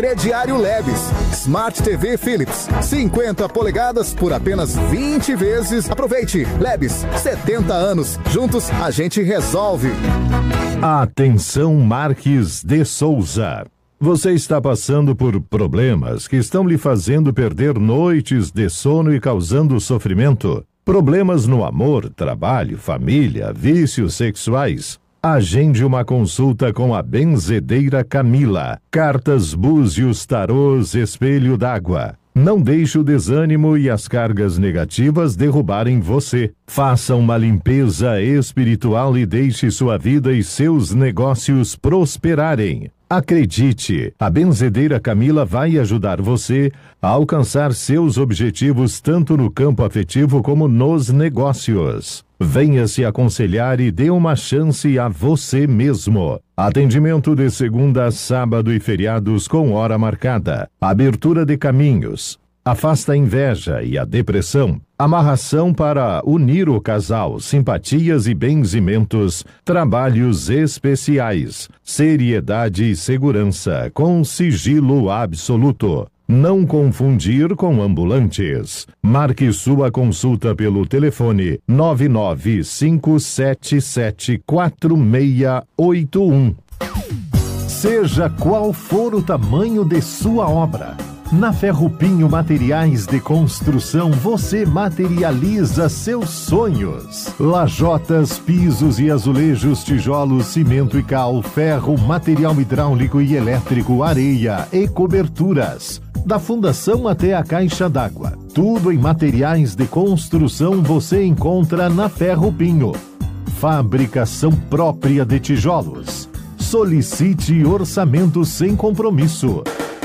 Crediário Lebes, Smart TV Philips, 50 polegadas por apenas 20 vezes. Aproveite, Lebes, 70 anos, juntos a gente resolve. Atenção, Marques de Souza. Você está passando por problemas que estão lhe fazendo perder noites de sono e causando sofrimento? Problemas no amor, trabalho, família, vícios sexuais? Agende uma consulta com a benzedeira Camila. Cartas, búzios, tarôs, espelho d'água. Não deixe o desânimo e as cargas negativas derrubarem você. Faça uma limpeza espiritual e deixe sua vida e seus negócios prosperarem. Acredite, a benzedeira Camila vai ajudar você a alcançar seus objetivos tanto no campo afetivo como nos negócios. Venha se aconselhar e dê uma chance a você mesmo. Atendimento de segunda a sábado e feriados com hora marcada. Abertura de caminhos. Afasta a inveja e a depressão. Amarração para unir o casal, simpatias e benzimentos, trabalhos especiais, seriedade e segurança com sigilo absoluto. Não confundir com ambulantes. Marque sua consulta pelo telefone 995774681. Seja qual for o tamanho de sua obra, na Ferrupinho Materiais de Construção você materializa seus sonhos. Lajotas, pisos e azulejos, tijolos, cimento e cal, ferro, material hidráulico e elétrico, areia e coberturas. Da fundação até a caixa d'água. Tudo em materiais de construção você encontra na Ferrupinho. Fabricação própria de tijolos. Solicite orçamento sem compromisso.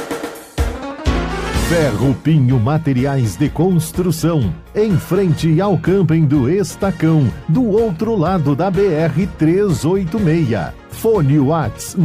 Ferrupinho Materiais de Construção, em frente ao camping do Estacão, do outro lado da BR-386. Fone Whats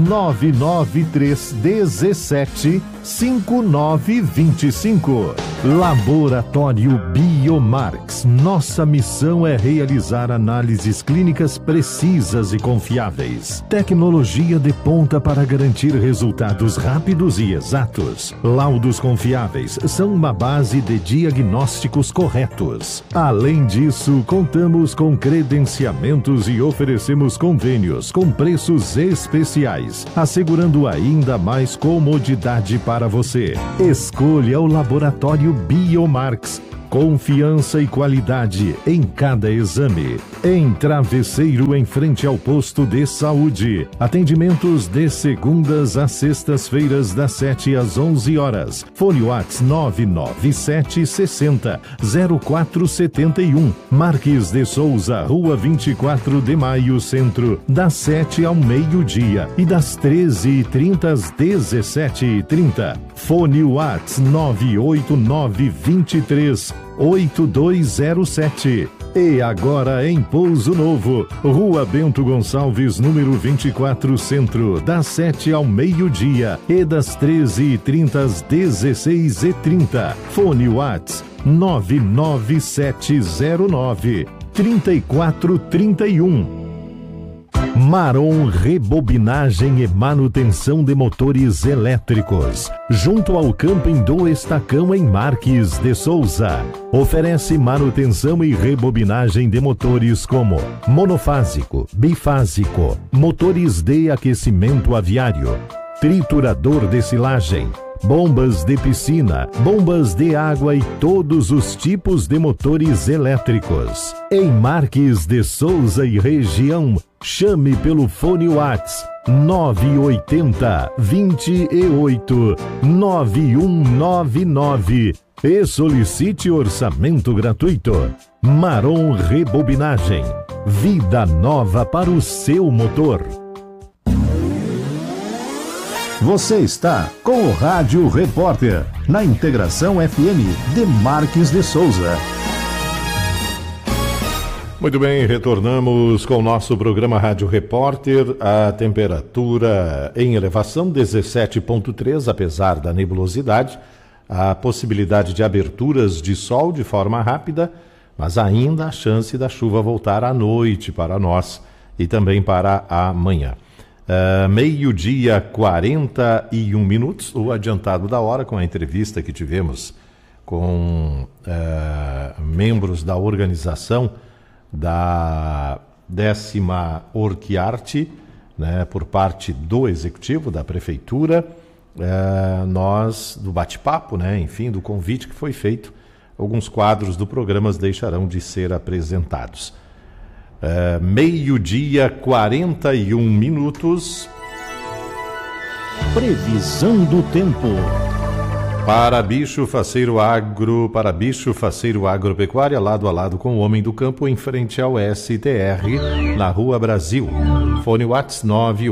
993175925. Laboratório Biomarx. Nossa missão é realizar análises clínicas precisas e confiáveis. Tecnologia de ponta para garantir resultados rápidos e exatos. Laudos confiáveis são uma base de diagnósticos corretos. Além disso, contamos com credenciamentos e oferecemos convênios com preços especiais, assegurando ainda mais comodidade para você. Escolha o Laboratório Biomarx. Confiança e qualidade em cada exame. Em Travesseiro, em frente ao posto de saúde. Atendimentos de segundas a sextas-feiras, das 7 às 11 horas. Fone Whats 997600471. Marques de Souza, Rua 24 de Maio, Centro, das 7 ao meio-dia e das 13h30 às 17h30. Fone Whats 989238207. E agora em Pouso Novo, Rua Bento Gonçalves, número 24, Centro, das 7 ao meio-dia e das 13h30 às 16h30. Fone Whats 99709-3431. Marom Rebobinagem e Manutenção de Motores Elétricos, junto ao camping do Estacão, em Marques de Souza. Oferece manutenção e rebobinagem de motores como monofásico, bifásico, motores de aquecimento aviário, triturador de silagem, bombas de piscina, bombas de água e todos os tipos de motores elétricos. Em Marques de Souza e região, chame pelo fone Whats 980-28-9199 e solicite orçamento gratuito. Marom Rebobinagem. Vida nova para o seu motor. Você está com o Rádio Repórter, na Integração FM de Marques de Souza. Muito bem, retornamos com o nosso programa Rádio Repórter. A temperatura em elevação 17,3, apesar da nebulosidade. A possibilidade de aberturas de sol de forma rápida, mas ainda a chance da chuva voltar à noite para nós e também para amanhã. Meio-dia, 41 minutos, o adiantado da hora com a entrevista que tivemos com membros da organização da 10ª Orquiarte, né, por parte do Executivo, da Prefeitura, do bate-papo, né, enfim, do convite que foi feito, alguns quadros do programa deixarão de ser apresentados. Meio-dia, 41 minutos. Previsão do tempo. Para Bicho Faceiro Agropecuária, lado a lado com o Homem do Campo, em frente ao STR, na Rua Brasil. Fone WhatsApp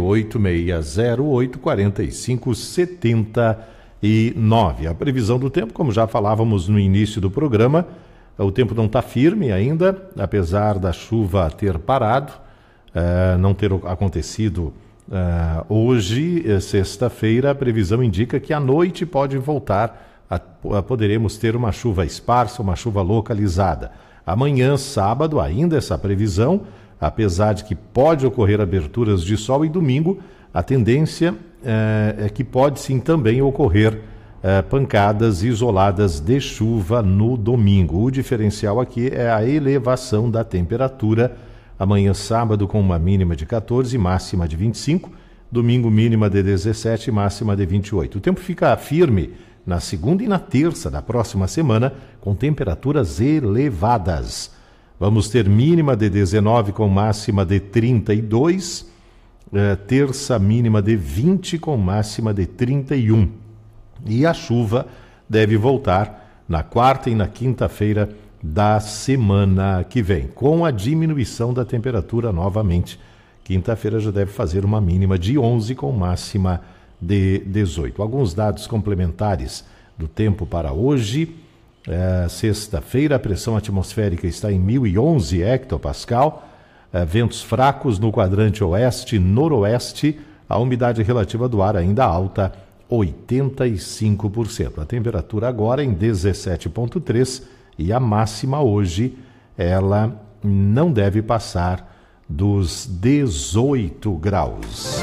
986084579. A previsão do tempo, como já falávamos no início do programa, o tempo não está firme ainda, apesar da chuva ter parado, não ter acontecido hoje, sexta-feira. A previsão indica que à noite pode voltar, poderemos ter uma chuva esparsa, uma chuva localizada. Amanhã, sábado, ainda essa previsão, apesar de que pode ocorrer aberturas de sol, e domingo a tendência é que pode sim também ocorrer pancadas isoladas de chuva no domingo. O diferencial aqui é a elevação da temperatura. Amanhã, sábado, com uma mínima de 14, máxima de 25. Domingo, mínima de 17, máxima de 28. O tempo fica firme na segunda e na terça da próxima semana, com temperaturas elevadas. Vamos ter mínima de 19 com máxima de 32. Terça, mínima de 20 com máxima de 31. E a chuva deve voltar na quarta e na quinta-feira da semana que vem, com a diminuição da temperatura novamente. Quinta-feira já deve fazer uma mínima de 11 com máxima de 18. Alguns dados complementares do tempo para hoje. Sexta-feira, a pressão atmosférica está em 1011 hectopascal, ventos fracos no quadrante oeste-noroeste, a umidade relativa do ar ainda alta, 85%. A temperatura agora em 17,3 e a máxima hoje, ela não deve passar dos 18 graus.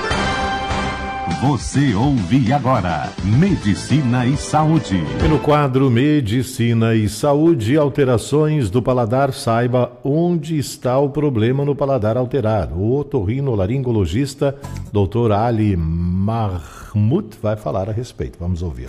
Você ouve agora Medicina e Saúde. E no quadro Medicina e Saúde, alterações do paladar, saiba onde está o problema no paladar alterado. O otorrinolaringologista Dr. Ali Mahmoud vai falar a respeito. Vamos ouvir.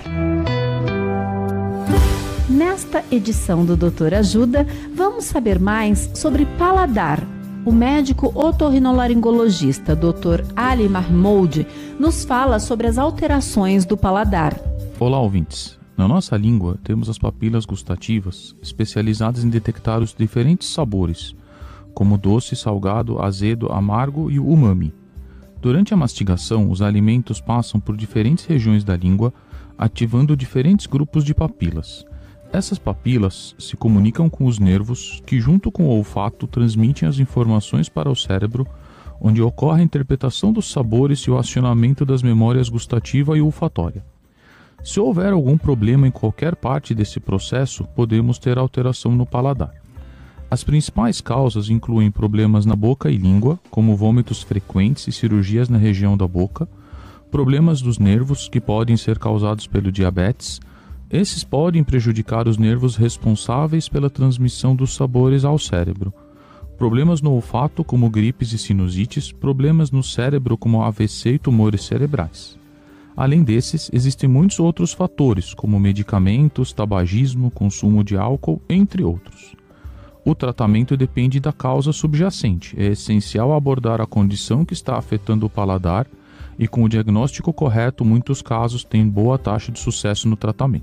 Nesta edição do Doutor Ajuda, vamos saber mais sobre paladar. O médico otorrinolaringologista Dr. Ali Mahmoud nos fala sobre as alterações do paladar. Olá, ouvintes. Na nossa língua, temos as papilas gustativas, especializadas em detectar os diferentes sabores, como doce, salgado, azedo, amargo e o umami. Durante a mastigação, os alimentos passam por diferentes regiões da língua, ativando diferentes grupos de papilas. Essas papilas se comunicam com os nervos, que junto com o olfato transmitem as informações para o cérebro, onde ocorre a interpretação dos sabores e o acionamento das memórias gustativa e olfatória. Se houver algum problema em qualquer parte desse processo, podemos ter alteração no paladar. As principais causas incluem problemas na boca e língua, como vômitos frequentes e cirurgias na região da boca, problemas dos nervos, que podem ser causados pelo diabetes. Esses podem prejudicar os nervos responsáveis pela transmissão dos sabores ao cérebro. Problemas no olfato, como gripes e sinusites, problemas no cérebro, como AVC e tumores cerebrais. Além desses, existem muitos outros fatores, como medicamentos, tabagismo, consumo de álcool, entre outros. O tratamento depende da causa subjacente. É essencial abordar a condição que está afetando o paladar, e com o diagnóstico correto, muitos casos têm boa taxa de sucesso no tratamento.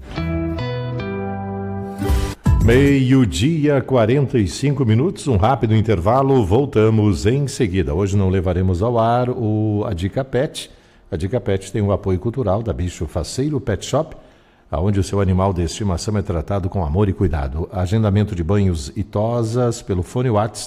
Meio-dia, 45 minutos, um rápido intervalo, voltamos em seguida. Hoje não levaremos ao ar a Dica Pet. A Dica Pet tem o apoio cultural da Bicho Faceiro Pet Shop, onde o seu animal de estimação é tratado com amor e cuidado. Agendamento de banhos e tosas pelo fone WhatsApp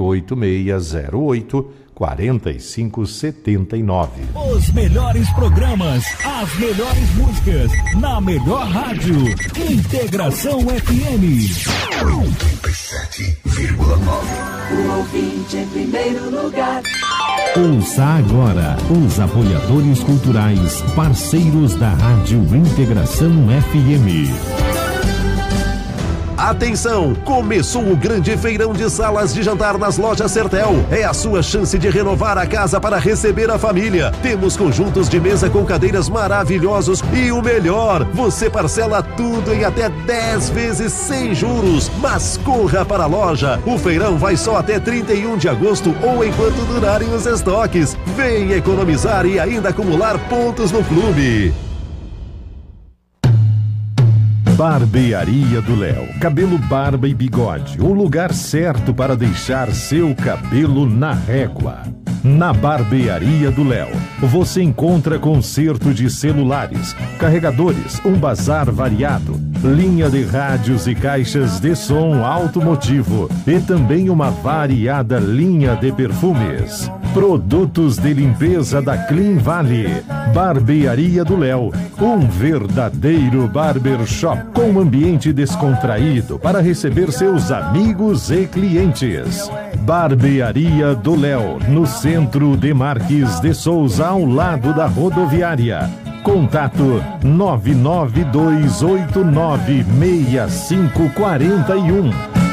98608-4579. Os melhores programas, as melhores músicas, na melhor rádio. Integração FM 97,9. O ouvinte em primeiro lugar. Ouça agora os apoiadores culturais, parceiros da Rádio Integração FM. Atenção! Começou o grande feirão de salas de jantar nas lojas Sertel. É a sua chance de renovar a casa para receber a família. Temos conjuntos de mesa com cadeiras maravilhosos e o melhor, você parcela tudo em até 10 vezes sem juros. Mas corra para a loja. O feirão vai só até 31 de agosto ou enquanto durarem os estoques. Vem economizar e ainda acumular pontos no clube. Barbearia do Léo. Cabelo, barba e bigode. O lugar certo para deixar seu cabelo na régua. Na Barbearia do Léo, você encontra conserto de celulares, carregadores, um bazar variado, linha de rádios e caixas de som automotivo e também uma variada linha de perfumes. Produtos de limpeza da Clean Valley. Barbearia do Léo, um verdadeiro barbershop com ambiente descontraído para receber seus amigos e clientes. Barbearia do Léo, no centro de Marques de Souza, ao lado da rodoviária. Contato 992896541.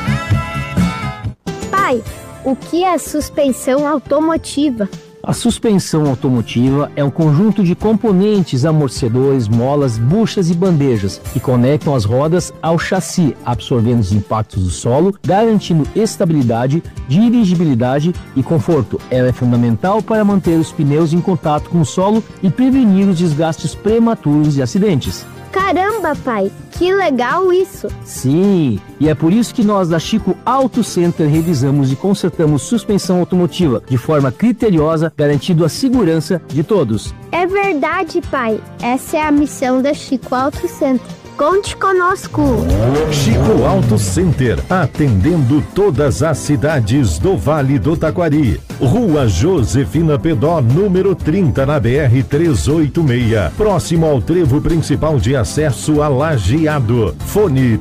Pai, o que é suspensão automotiva? A suspensão automotiva é um conjunto de componentes, amortecedores, molas, buchas e bandejas que conectam as rodas ao chassi, absorvendo os impactos do solo, garantindo estabilidade, dirigibilidade e conforto. Ela é fundamental para manter os pneus em contato com o solo e prevenir os desgastes prematuros e acidentes. Caramba, pai, que legal isso! Sim, e é por isso que nós da Chico Auto Center revisamos e consertamos suspensão automotiva de forma criteriosa, garantindo a segurança de todos. É verdade, pai. Essa é a missão da Chico Auto Center. Conte conosco. Chico Auto Center, atendendo todas as cidades do Vale do Taquari. Rua Josefina Pedó, número 30, na BR-386, próximo ao trevo principal de acesso a Lajeado. Fone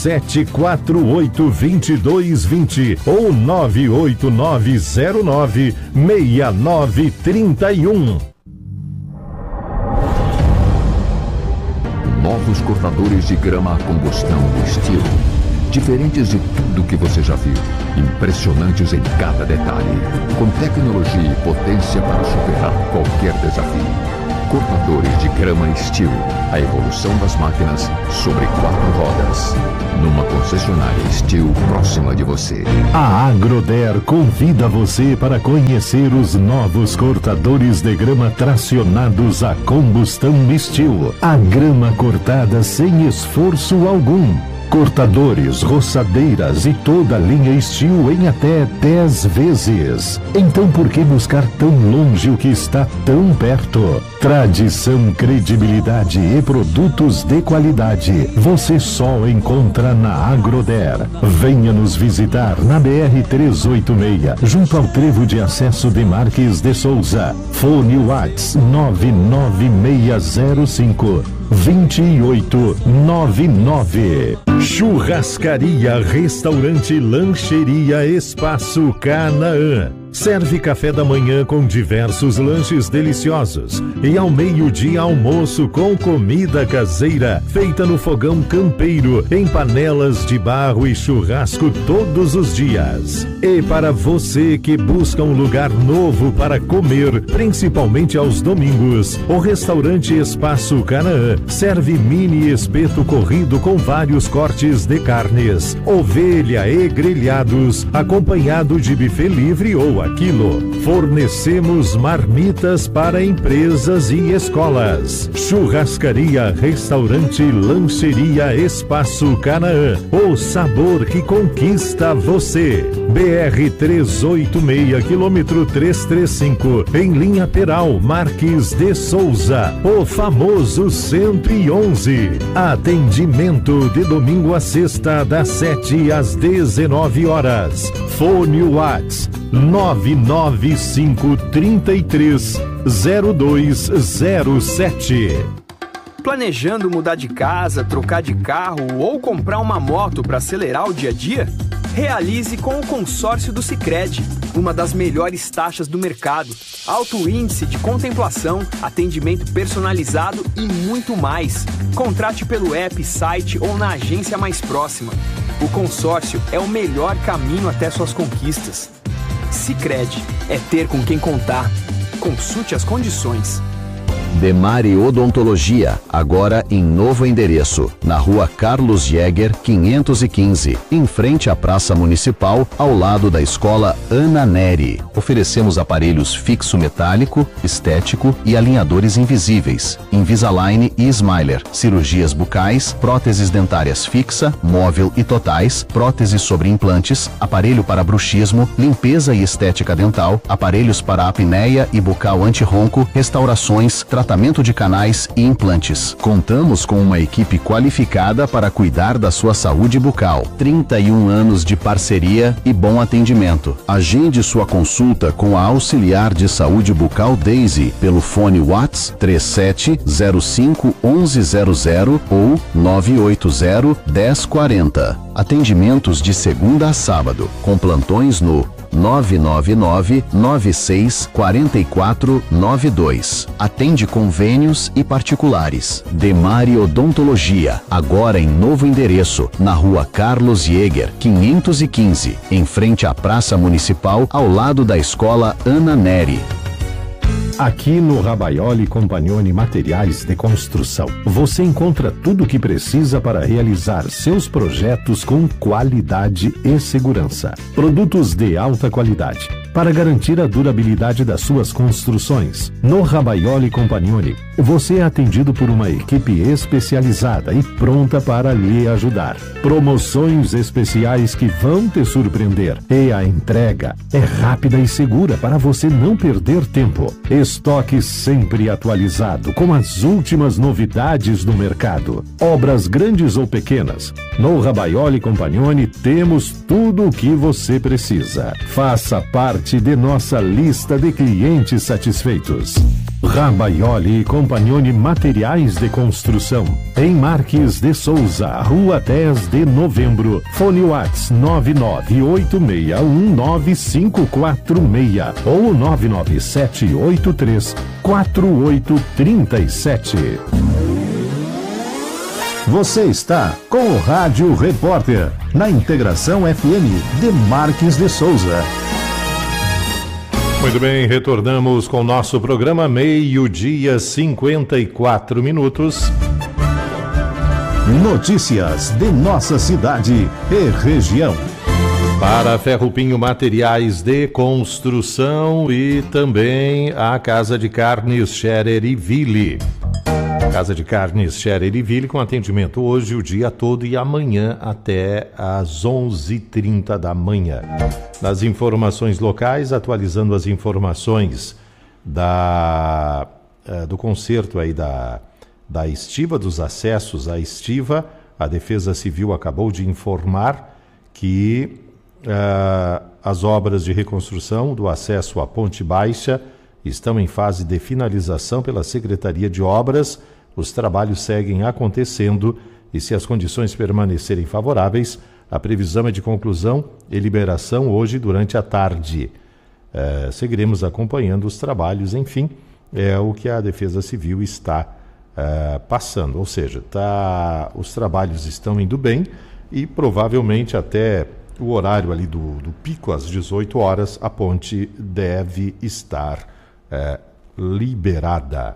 3748-2220 ou 98909-6931. Novos cortadores de grama a combustão do estilo. Diferentes de tudo que você já viu. Impressionantes em cada detalhe. Com tecnologia e potência para superar qualquer desafio. Cortadores de grama Steel. A evolução das máquinas sobre 4 rodas. Numa concessionária Steel próxima de você. A Agroder convida você para conhecer os novos cortadores de grama tracionados a combustão Steel. A grama cortada sem esforço algum. Cortadores, roçadeiras e toda a linha Steel em até 10 vezes. Então por que buscar tão longe o que está tão perto? Tradição, credibilidade e produtos de qualidade você só encontra na Agroder. Venha nos visitar na BR-386, junto ao trevo de acesso de Marques de Souza. Fone Whats 99605-2899. Churrascaria, restaurante, lancheria, Espaço Canaã. Serve café da manhã com diversos lanches deliciosos e ao meio-dia almoço com comida caseira feita no fogão campeiro, em panelas de barro e churrasco todos os dias. E para você que busca um lugar novo para comer, principalmente aos domingos, o restaurante Espaço Canaã serve mini espeto corrido com vários cortes de carnes, ovelha e grelhados, acompanhado de buffet livre ou aquilo. Fornecemos marmitas para empresas e escolas. Churrascaria, restaurante, lancheria, Espaço Canaã. O sabor que conquista você. BR-386, quilômetro 335, em linha Peral, Marques de Souza. O famoso 111. Atendimento de domingo a sexta, das 7 às 19 horas. Fone Whats 995-33-0207. Planejando mudar de casa, trocar de carro ou comprar uma moto para acelerar o dia a dia? Realize com o consórcio do Sicredi, uma das melhores taxas do mercado, alto índice de contemplação, atendimento personalizado e muito mais. Contrate pelo app, site ou na agência mais próxima. O consórcio é o melhor caminho até suas conquistas. Sicredi, é ter com quem contar. Consulte as condições. Demari Odontologia, agora em novo endereço, na rua Carlos Jäger, 515, em frente à Praça Municipal, ao lado da Escola Ana Neri. Oferecemos aparelhos fixo metálico, estético e alinhadores invisíveis, Invisalign e Smiler, cirurgias bucais, próteses dentárias fixa, móvel e totais, próteses sobre implantes, aparelho para bruxismo, limpeza e estética dental, aparelhos para apneia e bucal anti-ronco, restaurações, tratamento de canais e implantes. Contamos com uma equipe qualificada para cuidar da sua saúde bucal. 31 anos de parceria e bom atendimento. Agende sua consulta com a auxiliar de saúde bucal Daisy pelo fone WhatsApp 3705 1100 ou 980 1040. Atendimentos de segunda a sábado, com plantões no 999-96-4492. Atende convênios e particulares. Demari Odontologia, agora em novo endereço, na rua Carlos Jäger, 515, em frente à Praça Municipal, ao lado da Escola Ana Neri. Aqui no Rabaioli Compagnoni Materiais de Construção, você encontra tudo o que precisa para realizar seus projetos com qualidade e segurança. Produtos de alta qualidade, para garantir a durabilidade das suas construções. No Rabaioli Compagnoni, você é atendido por uma equipe especializada e pronta para lhe ajudar. Promoções especiais que vão te surpreender. E a entrega é rápida e segura para você não perder tempo. Estoque sempre atualizado com as últimas novidades do mercado. Obras grandes ou pequenas, no Rabaioli Compagnoni temos tudo o que você precisa. Faça parte de nossa lista de clientes satisfeitos. Rabaioli Compagnoni Materiais de Construção, em Marques de Souza, Rua 10 de Novembro, fone WhatsApp 998619546 ou 997834837. Você está com o Rádio Repórter, na Integração FM de Marques de Souza. Muito bem, retornamos com o nosso programa 12:54. Notícias de nossa cidade e região. Para Ferrupinho Materiais de Construção e também a Casa de Carnes Scherer e Ville. Casa de Carnes Scherer e Ville com atendimento hoje o dia todo e amanhã até às 11h30 da manhã. Nas informações locais, atualizando as informações do concerto aí da estiva, dos acessos à estiva, a Defesa Civil acabou de informar que as obras de reconstrução do acesso à Ponte Baixa estão em fase de finalização pela Secretaria de Obras. Os trabalhos seguem acontecendo e, se as condições permanecerem favoráveis, a previsão é de conclusão e liberação hoje durante a tarde. Seguiremos acompanhando os trabalhos, enfim, é o que a Defesa Civil está passando. Ou seja, os trabalhos estão indo bem e provavelmente até o horário ali do pico, às 18 horas, a ponte deve estar liberada.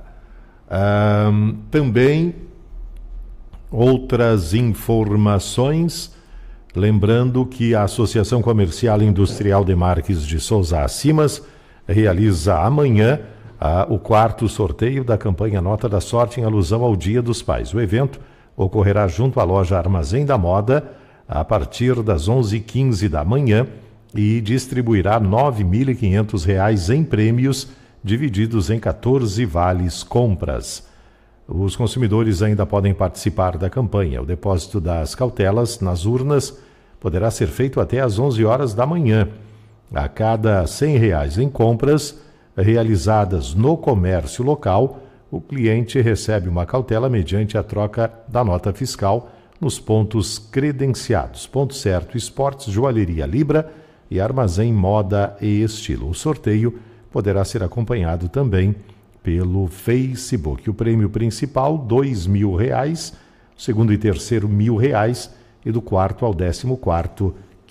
Também outras informações, lembrando que a Associação Comercial e Industrial de Marques de Souza Acimas realiza amanhã o 4º sorteio da campanha Nota da Sorte em alusão ao Dia dos Pais. O evento ocorrerá junto à loja Armazém da Moda a partir das 11h15 da manhã e distribuirá R$ 9.500 em prêmios divididos em 14 vales compras. Os consumidores ainda podem participar da campanha. O depósito das cautelas nas urnas poderá ser feito até às 11 horas da manhã. A cada R$ 100 em compras realizadas no comércio local, o cliente recebe uma cautela mediante a troca da nota fiscal nos pontos credenciados. Ponto Certo Esportes, Joalheria Libra e Armazém Moda e Estilo. O sorteio poderá ser acompanhado também pelo Facebook. O prêmio principal, R$2.000, o segundo e terceiro, R$1.000 e do quarto ao 14º,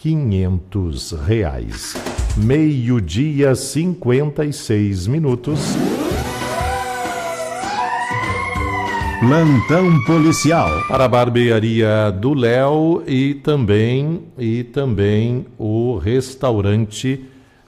R$500. 12:56. Plantão policial. Para a barbearia do Léo e também o restaurante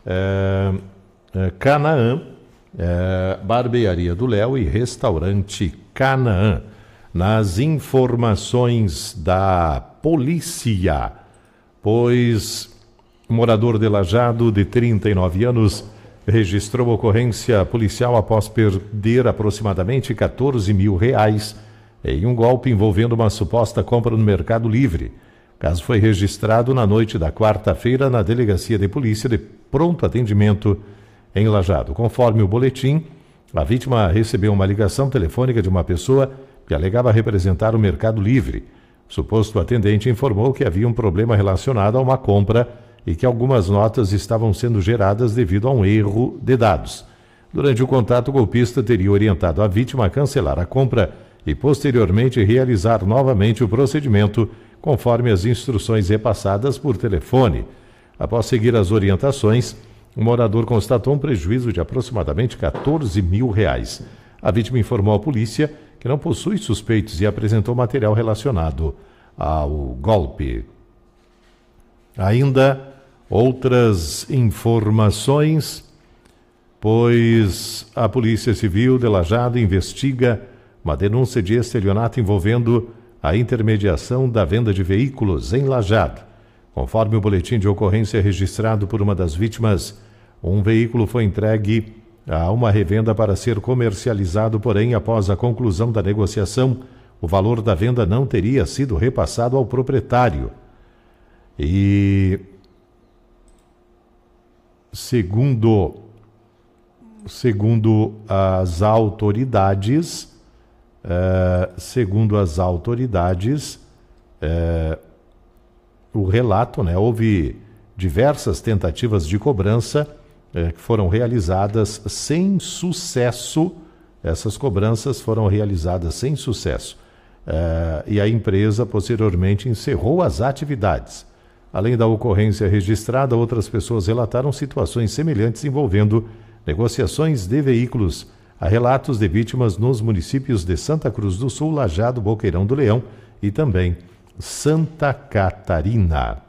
Canaã. Barbearia do Léo e restaurante Canaã. Nas informações da polícia, pois morador de Lajeado de 39 anos registrou ocorrência policial após perder aproximadamente R$14.000 em um golpe envolvendo uma suposta compra no Mercado Livre. O caso foi registrado na noite da quarta-feira na Delegacia de Polícia de Pronto Atendimento em Lajeado. Conforme o boletim, a vítima recebeu uma ligação telefônica de uma pessoa que alegava representar o Mercado Livre. O suposto atendente informou que havia um problema relacionado a uma compra e que algumas notas estavam sendo geradas devido a um erro de dados. Durante o contato, o golpista teria orientado a vítima a cancelar a compra e, posteriormente, realizar novamente o procedimento conforme as instruções repassadas por telefone. Após seguir as orientações, o morador constatou um prejuízo de aproximadamente R$14.000. A vítima informou à polícia que não possui suspeitos e apresentou material relacionado ao golpe. Ainda outras informações, pois a Polícia Civil de Lajeado investiga uma denúncia de estelionato envolvendo a intermediação da venda de veículos em Lajeado. Conforme o boletim de ocorrência registrado por uma das vítimas, um veículo foi entregue a uma revenda para ser comercializado, porém, após a conclusão da negociação, o valor da venda não teria sido repassado ao proprietário. E, segundo as autoridades, o relato, houve diversas tentativas de cobrança que foram realizadas sem sucesso. Essas cobranças foram realizadas sem sucesso. E a empresa posteriormente encerrou as atividades. Além da ocorrência registrada, outras pessoas relataram situações semelhantes envolvendo negociações de veículos. Há relatos de vítimas nos municípios de Santa Cruz do Sul, Lajeado, Boqueirão do Leão e também Santa Catarina.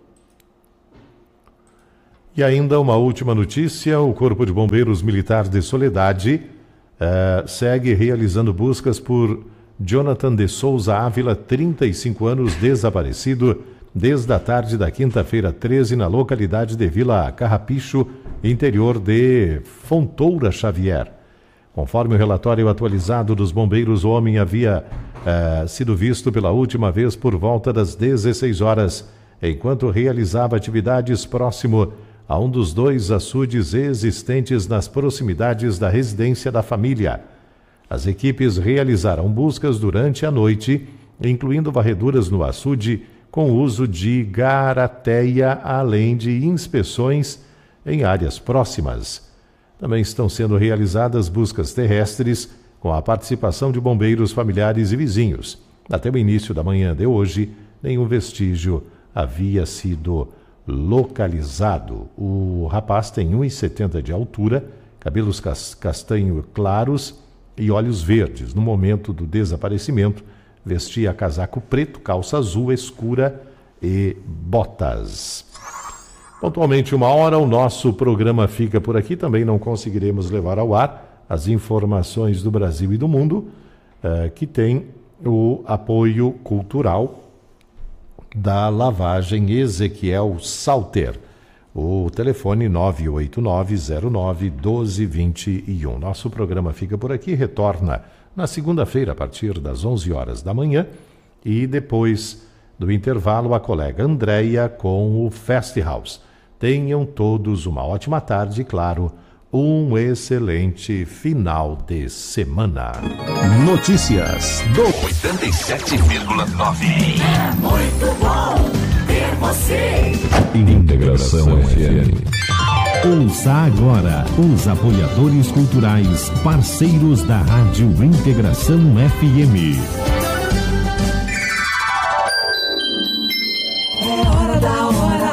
E ainda uma última notícia: o Corpo de Bombeiros Militar de Soledade segue realizando buscas por Jonathan de Souza Ávila, 35 anos, desaparecido desde a tarde da quinta-feira 13 na localidade de Vila Carrapicho, interior de Fontoura Xavier. Conforme o relatório atualizado dos bombeiros, o homem havia sido visto pela última vez por volta das 16 horas, enquanto realizava atividades próximo a um dos 2 açudes existentes nas proximidades da residência da família. As equipes realizaram buscas durante a noite, incluindo varreduras no açude, com uso de garateia, além de inspeções em áreas próximas. Também estão sendo realizadas buscas terrestres, com a participação de bombeiros, familiares e vizinhos. Até o início da manhã de hoje, nenhum vestígio havia sido localizado. O rapaz tem 1,70 de altura, cabelos castanho claros e olhos verdes. No momento do desaparecimento, vestia casaco preto, calça azul escura e botas. Pontualmente 1h, o nosso programa fica por aqui. Também não conseguiremos levar ao ar as informações do Brasil e do mundo, que tem o apoio cultural da lavagem Ezequiel Salter. O telefone 989091221. Nosso programa fica por aqui, retorna na segunda-feira a partir das 11 horas da manhã e depois do intervalo a colega Andréia com o Fast House. Tenham todos uma ótima tarde e, claro, um excelente final de semana. Notícias do 87,9. É muito bom ter você. Integração FM. Ouça agora os apoiadores culturais, parceiros da Rádio Integração FM. É hora da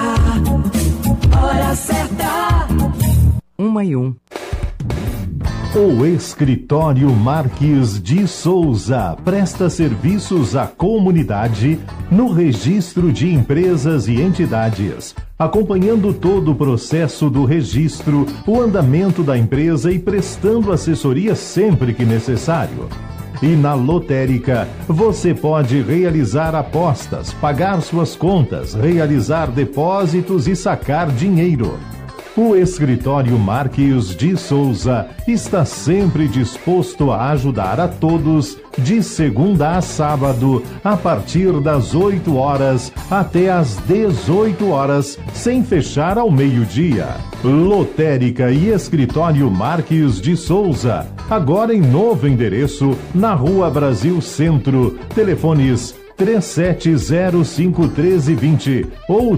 hora certa. 1:01. O Escritório Marques de Souza presta serviços à comunidade no registro de empresas e entidades, acompanhando todo o processo do registro, o andamento da empresa e prestando assessoria sempre que necessário. E na lotérica, você pode realizar apostas, pagar suas contas, realizar depósitos e sacar dinheiro. O Escritório Marques de Souza está sempre disposto a ajudar a todos, de segunda a sábado, a partir das 8 horas até às 18 horas, sem fechar ao meio-dia. Lotérica e Escritório Marques de Souza, agora em novo endereço, na Rua Brasil Centro. Telefones 3705-1320 ou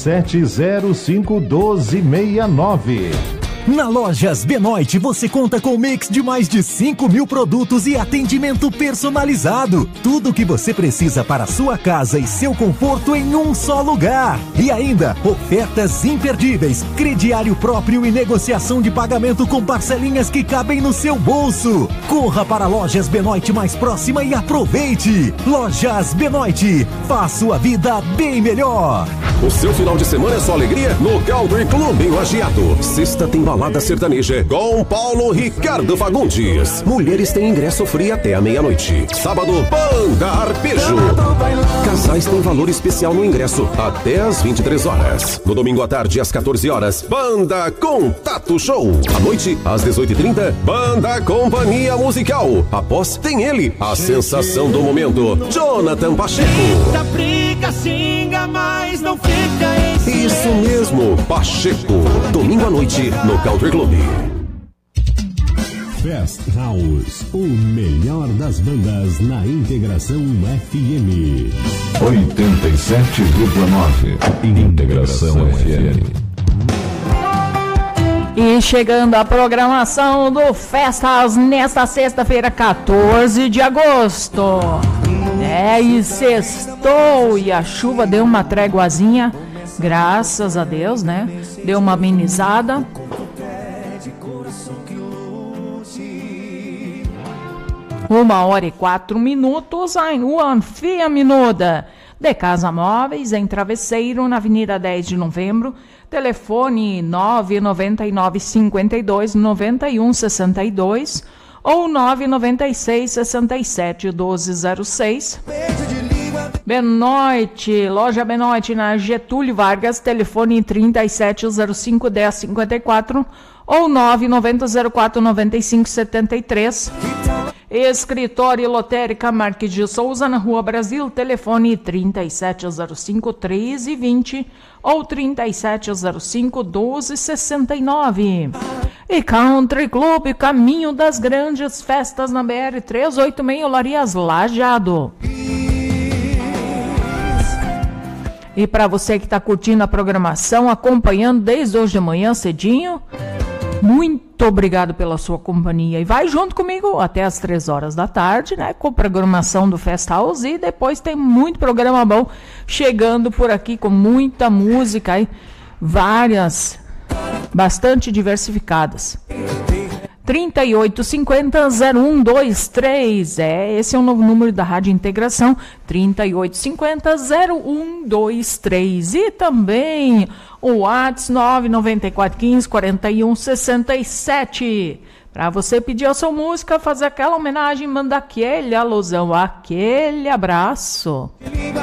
3705-1269. Na Lojas Benoit você conta com um mix de mais de 5.000 produtos e atendimento personalizado. Tudo o que você precisa para a sua casa e seu conforto em um só lugar. E ainda, ofertas imperdíveis, crediário próprio e negociação de pagamento com parcelinhas que cabem no seu bolso. Corra para a Lojas Benoit mais próxima e aproveite. Lojas Benoit, faça sua vida bem melhor. O seu final de semana é só alegria no Country Club em Lajeado. Sexta tem balada sertaneja com Paulo Ricardo Fagundes. Mulheres têm ingresso free até a meia-noite. Sábado, Banda Arpejo. Casais têm valor especial no ingresso até às 23 horas. No domingo à tarde, às 14 horas, Banda Contato Show. À noite, às 18h30, Banda Companhia Musical. Após, tem ele, a sensação do momento, Jonathan Pacheco. Da briga, xinga, mas não fica em silêncio. Isso mesmo, Pacheco. Domingo à noite, no Country Club. Fest House, o melhor das bandas na Integração FM. 87,9. Integração FM. E chegando a programação do Fest House nesta sexta-feira, 14 de agosto. E sextou e a chuva deu uma tréguazinha, graças a Deus, né? Deu uma amenizada. Uma hora e 4 minutos, no Anfia Minuda, de Casa Móveis, em Travesseiro, na Avenida 10 de Novembro. Telefone 999 52 91 62 ou 996 67 1206. Benoit, loja Benoit na Getúlio Vargas, telefone 3705 1054 ou 99004 9573. Escritório Lotérica Marques de Souza, na Rua Brasil, telefone 3705 1320 ou 3705 1269. E Country Club, caminho das grandes festas na BR 386, Olarias Lajeado. E para você que está curtindo a programação, acompanhando desde hoje de manhã cedinho, muito obrigado pela sua companhia. E vai junto comigo até as 3 horas da tarde, né? Com programação do Fest House. E depois tem muito programa bom chegando por aqui com muita música aí, várias, bastante diversificadas. 3850-0123. Esse é o novo número da Rádio Integração. 3850-0123. E também o WhatsApp 99415-4167. Para você pedir a sua música, fazer aquela homenagem, mandar aquele alusão, aquele abraço.